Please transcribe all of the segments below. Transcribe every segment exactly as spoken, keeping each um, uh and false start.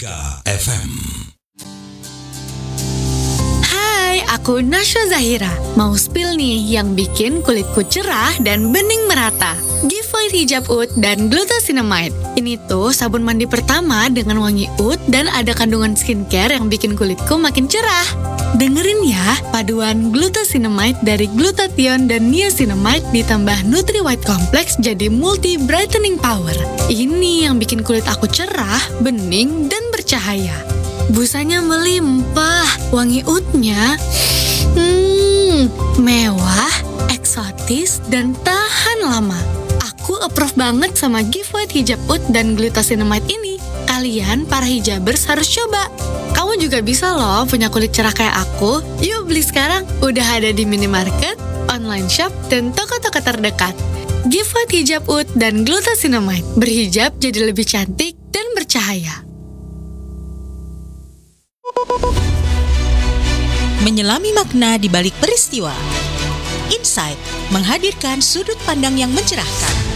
Mega F M. Hai, aku Nasya Zahira. Mau spill nih yang bikin kulitku cerah dan bening merata. Giveaway hijab oud dan glucosinamide. Ini tuh sabun mandi pertama dengan wangi oud dan ada kandungan skincare yang bikin kulitku makin cerah. Dengerin ya, paduan glucosinamide dari glutathione dan niacinamide ditambah Nutri White Complex jadi multi brightening power. Ini yang bikin kulit aku cerah, bening, dan bercahaya. Busanya melimpah, wangi oudnya hmm, mewah, eksotis, dan tahan lama. Aku approve banget sama giveaway hijab oud dan glucosinamide ini. Kalian para hijabers harus coba. Kamu juga bisa loh punya kulit cerah kayak aku. Yuk beli sekarang, udah ada di minimarket, online shop, dan toko-toko terdekat. Giveaway hijab oud dan glucosinamide. Berhijab jadi lebih cantik dan bercahaya. Menyelami makna di balik peristiwa. Insight menghadirkan sudut pandang yang mencerahkan.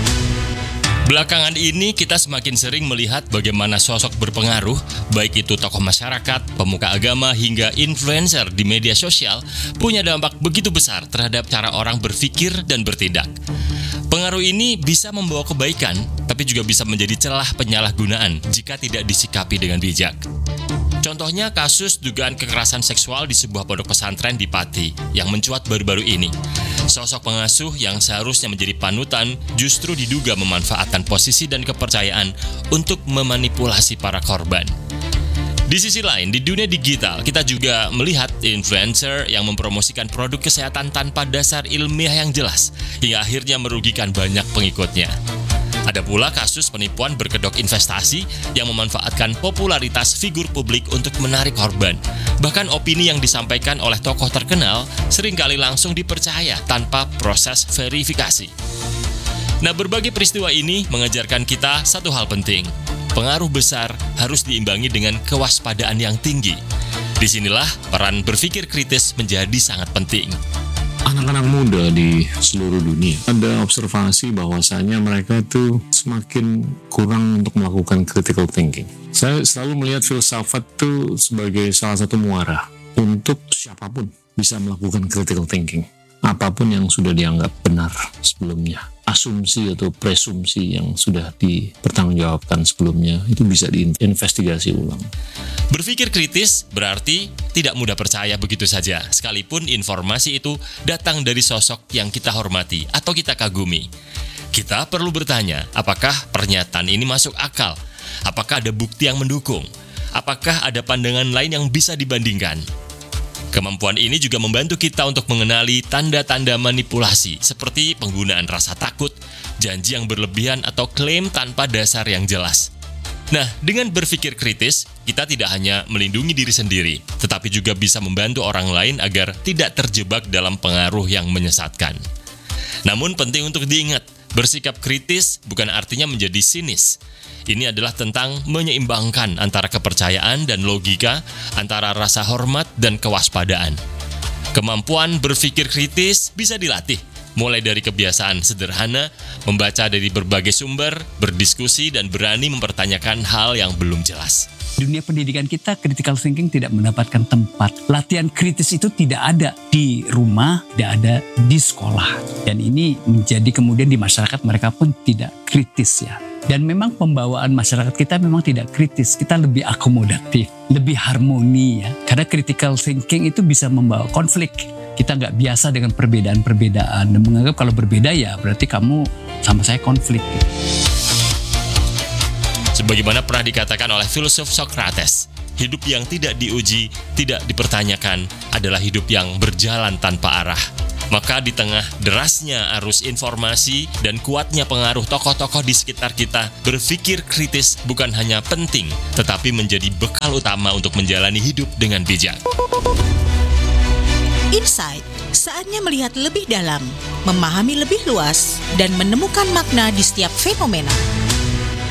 Belakangan ini kita semakin sering melihat bagaimana sosok berpengaruh, baik itu tokoh masyarakat, pemuka agama, hingga influencer di media sosial, punya dampak begitu besar terhadap cara orang berpikir dan bertindak. Pengaruh ini bisa membawa kebaikan, tapi juga bisa menjadi celah penyalahgunaan jika tidak disikapi dengan bijak. Contohnya kasus dugaan kekerasan seksual di sebuah pondok pesantren di Pati yang mencuat baru-baru ini. Sosok pengasuh yang seharusnya menjadi panutan justru diduga memanfaatkan posisi dan kepercayaan untuk memanipulasi para korban. Di sisi lain, di dunia digital, kita juga melihat influencer yang mempromosikan produk kesehatan tanpa dasar ilmiah yang jelas, hingga akhirnya merugikan banyak pengikutnya. Ada pula kasus penipuan berkedok investasi yang memanfaatkan popularitas figur publik untuk menarik korban. Bahkan opini yang disampaikan oleh tokoh terkenal seringkali langsung dipercaya tanpa proses verifikasi. Nah, berbagai peristiwa ini mengajarkan kita satu hal penting. Pengaruh besar harus diimbangi dengan kewaspadaan yang tinggi. Disinilah peran berpikir kritis menjadi sangat penting. Anak-anak muda di seluruh dunia ada observasi bahwasanya mereka itu semakin kurang untuk melakukan critical thinking. Saya selalu melihat filsafat itu sebagai salah satu muara untuk siapapun bisa melakukan critical thinking. Apapun yang sudah dianggap benar sebelumnya, asumsi atau presumsi yang sudah dipertanggungjawabkan sebelumnya, itu bisa diinvestigasi ulang. Berpikir kritis berarti tidak mudah percaya begitu saja, sekalipun informasi itu datang dari sosok yang kita hormati atau kita kagumi. Kita perlu bertanya, apakah pernyataan ini masuk akal? Apakah ada bukti yang mendukung? Apakah ada pandangan lain yang bisa dibandingkan? Kemampuan ini juga membantu kita untuk mengenali tanda-tanda manipulasi seperti penggunaan rasa takut, janji yang berlebihan, atau klaim tanpa dasar yang jelas. Nah, dengan berpikir kritis, kita tidak hanya melindungi diri sendiri, tetapi juga bisa membantu orang lain agar tidak terjebak dalam pengaruh yang menyesatkan. Namun penting untuk diingat, bersikap kritis bukan artinya menjadi sinis. Ini adalah tentang menyeimbangkan antara kepercayaan dan logika, antara rasa hormat dan kewaspadaan. Kemampuan berpikir kritis bisa dilatih, mulai dari kebiasaan sederhana, membaca dari berbagai sumber, berdiskusi, dan berani mempertanyakan hal yang belum jelas. Dunia pendidikan kita, critical thinking tidak mendapatkan tempat. Latihan kritis itu tidak ada di rumah, tidak ada di sekolah. Dan ini menjadi kemudian di masyarakat mereka pun tidak kritis ya. Dan memang pembawaan masyarakat kita memang tidak kritis, kita lebih akomodatif, lebih harmoni ya. Karena critical thinking itu bisa membawa konflik. Kita nggak biasa dengan perbedaan-perbedaan dan menganggap kalau berbeda ya berarti kamu sama saya konflik. Sebagaimana pernah dikatakan oleh filsuf Socrates, hidup yang tidak diuji, tidak dipertanyakan adalah hidup yang berjalan tanpa arah. Maka di tengah derasnya arus informasi dan kuatnya pengaruh tokoh-tokoh di sekitar kita, berpikir kritis bukan hanya penting, tetapi menjadi bekal utama untuk menjalani hidup dengan bijak. Insight, saatnya melihat lebih dalam, memahami lebih luas, dan menemukan makna di setiap fenomena.